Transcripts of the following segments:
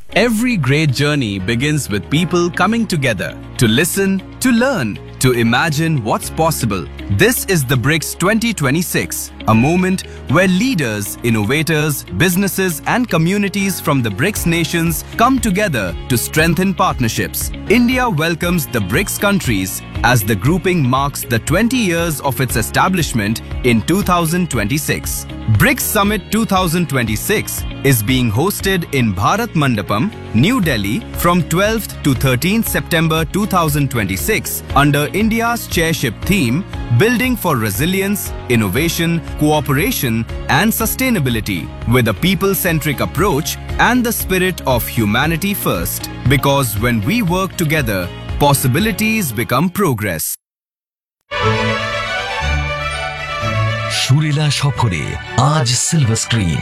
Every great journey begins with people coming together to listen, to learn, to imagine what's possible. This is the BRICS 2026, a moment where leaders, innovators, businesses and communities from the BRICS nations come together to strengthen partnerships. India welcomes the BRICS countries as the grouping marks the 20 years of its establishment in 2026. BRICS Summit 2026 is being hosted in Bharat Mandapam, New Delhi from 12th to 13th September 2026 under India's chairship theme Building for Resilience, Innovation, Cooperation and Sustainability with a people-centric approach and the spirit of humanity first. Because when we work together, possibilities become progress. সুরেলা সফরে আজ silver screen.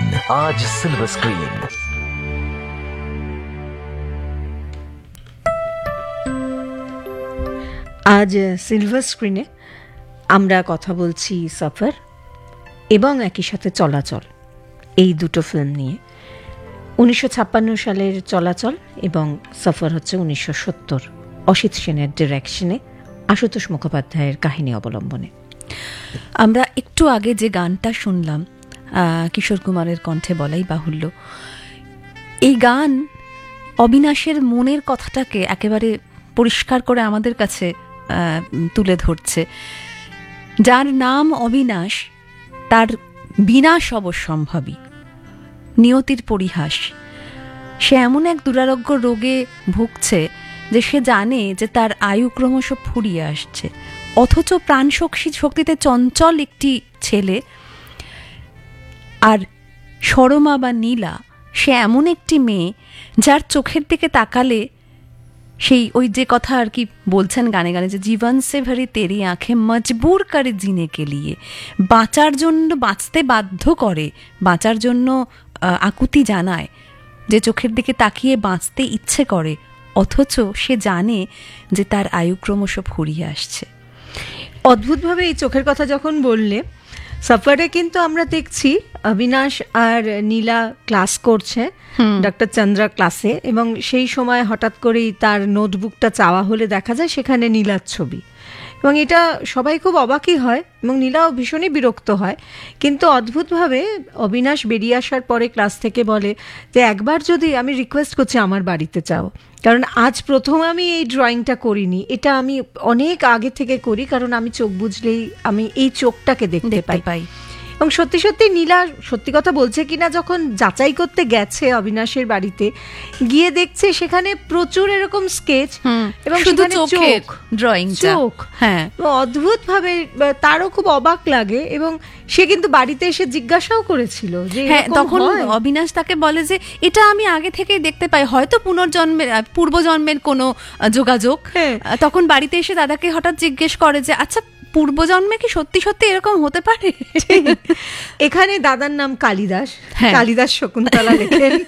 আজ silver স্ক্রিনে আমরা কথা বলছি সফর এবং একই সাথে চলাচল, এই দুটো ফিল্ম নিয়ে। 1956 সালের চলাচল এবং সফর হচ্ছে 1970 অসিত সেনের ডিরেকশনে আশুতোষ মুখোপাধ্যায়ের কাহিনী অবলম্বনে। আমরা একটু আগে যে গানটা শুনলাম কিশোর কুমারের কণ্ঠে বলাই বাহুল্য, এই গান অবিনাশের মনের কথাটাকে একেবারে পরিষ্কার করে আমাদের কাছে তুলে ধরছে। যার নাম অবিনাশ, তার বিনাশ অবশ্যম্ভাবী, নিয়তির পরিহাস। সে এমন এক দুরারোগ্য রোগে ভুগছে যে সে জানে যে তার আয়ু ক্রমশ ফুরিয়ে আসছে, অথচ প্রাণ শক্তিতে চঞ্চল একটি ছেলে। আর সরমা বা নীলা, সে এমন একটি মেয়ে যার চোখের দিকে তাকালে সেই ওই যে কথা আর কি বলছেন গানে গানে, যে জীবন সে ভরি তেরি আঁখে মজবুর করে জিনে কে লিয়ে, বাঁচার জন্য বাঁচতে বাধ্য করে, বাঁচার জন্য আকুতি জানায়, যে চোখের দিকে তাকিয়ে বাঁচতে ইচ্ছে করে, অথচ সে জানে যে তার আয়ু ক্রমশ ফুরিয়ে আসছে। অদ্ভুতভাবে এই চোখের কথা যখন বললে, সফরে কিন্তু আমরা দেখছি অবিনাশ আর নীলা ক্লাস করছে ডক্টর চন্দ্রা ক্লাসে, এবং সেই সময় হঠাৎ করেই তার নোটবুকটা চাওয়া হলে দেখা যায় সেখানে নীলার ছবি, এবং এটা সবাই খুব অবাকই হয় এবং নীলাও ভীষণই বিরক্ত হয়। কিন্তু অদ্ভুতভাবে অবিনাশ বেরিয়ে আসার পরে ক্লাস থেকে বলে যে একবার যদি আমি রিকোয়েস্ট করছি আমার বাড়িতে চাও, কারণ আজ প্রথম আমি এই ড্রয়িংটা করিনি, এটা আমি অনেক আগে থেকে করি, কারণ আমি চোখ বুঝলেই আমি এই চোখটাকে দেখতে পাই। এবং সত্যি সত্যি নীলা সত্যি কথা বলছে কিনা যখন যাচাই করতে গেছে অবিনাশের বাড়িতে, গিয়ে দেখছে সেখানে প্রচুর এরকম স্কেচ এবং সেখানে চোখ, ড্রয়িং, চোখ, হ্যাঁ, অদ্ভুত ভাবে তারও খুব অবাক লাগে। এবং সে কিন্তু বাড়িতে এসে জিজ্ঞাসাও করেছিল যে তখন অবিনাশ তাকে বলে যে এটা আমি আগে থেকেই দেখতে পাই, হয়তো পূর্বজন্মের কোনো যোগাযোগ। তখন বাড়িতে এসে দাদাকে হঠাৎ জিজ্ঞেস করে যে আচ্ছা পূর্বজন্মে কি সত্যি সত্যি এরকম হতে পারে? এখানে দাদার নাম কালিদাস, কালিদাস শকুন্তলা লেখেন।